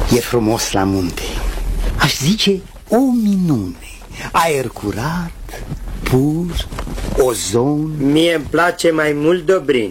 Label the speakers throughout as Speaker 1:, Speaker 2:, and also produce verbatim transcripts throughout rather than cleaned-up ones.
Speaker 1: E frumos la munte. Aș zice o minune. Aer curat, pur, ozon.
Speaker 2: Mie îmi place mai mult Dobrin.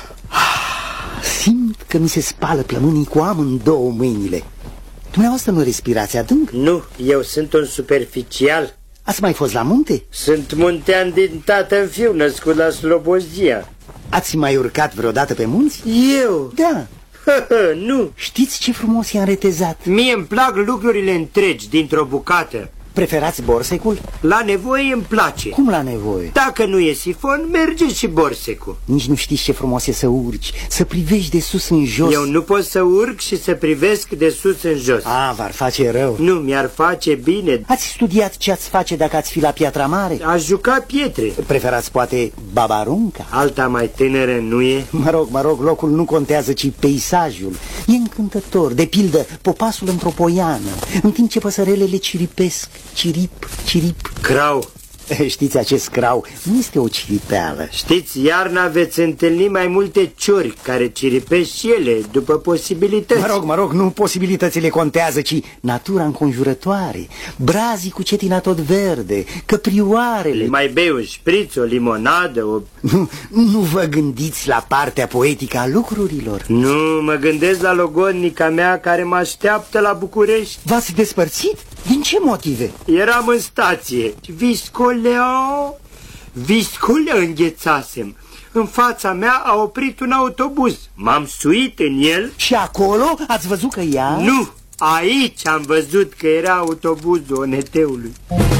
Speaker 1: Simt că mi se spală plămânii cu amândouă mâinile. Dumneavoastră nu respirați adânc?
Speaker 2: Nu, eu sunt un superficial.
Speaker 1: Ați mai fost la munte?
Speaker 2: Sunt muntean din tată în fiu, născut la Slobozia.
Speaker 1: Ați mai urcat vreodată pe munți?
Speaker 2: Eu?
Speaker 1: Da.
Speaker 2: Nu.
Speaker 1: Știți ce frumos e înretezat?
Speaker 2: Mie îmi plac lucrurile întregi, dintr-o bucată.
Speaker 1: Preferați borsecul?
Speaker 2: La nevoie îmi place.
Speaker 1: Cum la nevoie?
Speaker 2: Dacă nu e sifon, merge și borsecul.
Speaker 1: Nici nu știți ce frumos e să urci, să privești de sus în jos.
Speaker 2: Eu nu pot să urc și să privesc de sus în jos.
Speaker 1: A, v-ar face rău.
Speaker 2: Nu, mi-ar face bine.
Speaker 1: Ați studiat ce ați face dacă ați fi la Piatra Mare?
Speaker 2: Aș juca pietre.
Speaker 1: Preferați poate Babarunca?
Speaker 2: Alta mai tânără nu e?
Speaker 1: Mă rog, mă rog, locul nu contează, ci peisajul. E încântător, de pildă, popasul într-o poiană, în timp ce păsărelele ciripesc. Cirip, cirip.
Speaker 2: Crau.
Speaker 1: Știți, acest crau nu este o ciripeală.
Speaker 2: Știți, iarna veți întâlni mai multe ciori care ciripesc și ele, după posibilități.
Speaker 1: Mă rog, mă rog, nu posibilitățile contează, ci natura înconjurătoare. Brazii cu cetina tot verde, căprioarele.
Speaker 2: Mai bei un șpriț, o limonadă, o...
Speaker 1: Nu, nu vă gândiți la partea poetică a lucrurilor?
Speaker 2: Nu, mă gândesc la logodnica mea care mă așteaptă la București.
Speaker 1: V-ați despărțit? Din ce motive?
Speaker 2: Eram în stație. Viscoleo, viscoleo înghețasem. În fața mea a oprit un autobuz. M-am suit în el.
Speaker 1: Și acolo ați văzut că ea...
Speaker 2: Nu, aici am văzut că era autobuzul O N T-ului.